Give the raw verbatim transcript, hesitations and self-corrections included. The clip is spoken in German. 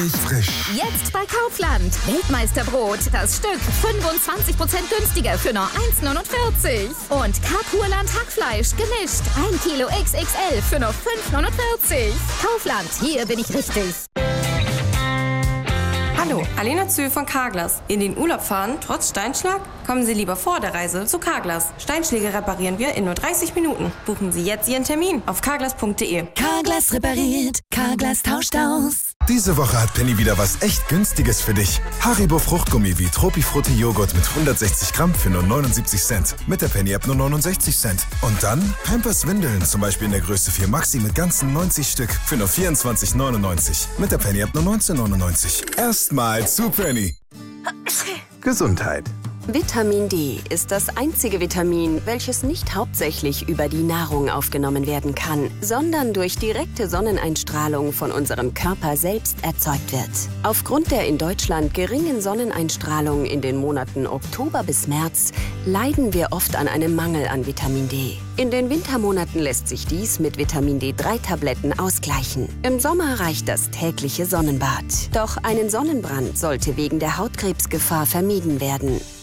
Frisch. Jetzt bei Kaufland. Weltmeisterbrot. Das Stück fünfundzwanzig Prozent günstiger für nur eins neunundvierzig. Und Karpurland Hackfleisch gemischt. ein Kilo X X L für nur fünf neunundvierzig. Kaufland, hier bin ich richtig. Hallo, Alena Zühl von Carglass. In den Urlaub fahren, trotz Steinschlag? Kommen Sie lieber vor der Reise zu Carglass. Steinschläge reparieren wir in nur dreißig Minuten. Buchen Sie jetzt Ihren Termin auf carglass punkt de. Carglass repariert, Carglass tauscht aus. Diese Woche hat Penny wieder was echt Günstiges für dich. Haribo Fruchtgummi wie Tropifrutti Joghurt mit hundertsechzig Gramm für nur neunundsiebzig Cent. Mit der Penny-App nur neunundsechzig Cent. Und dann Pampers Windeln, zum Beispiel in der Größe vier Maxi mit ganzen neunzig Stück für nur vierundzwanzig neunundneunzig. Mit der Penny-App nur neunzehn neunundneunzig. Erstmal zu Penny. Gesundheit. Vitamin D ist das einzige Vitamin, welches nicht hauptsächlich über die Nahrung aufgenommen werden kann, sondern durch direkte Sonneneinstrahlung von unserem Körper selbst erzeugt wird. Aufgrund der in Deutschland geringen Sonneneinstrahlung in den Monaten Oktober bis März leiden wir oft an einem Mangel an Vitamin D. In den Wintermonaten lässt sich dies mit Vitamin D drei Tabletten ausgleichen. Im Sommer reicht das tägliche Sonnenbad. Doch einen Sonnenbrand sollte wegen der Hautkrebsgefahr vermieden werden.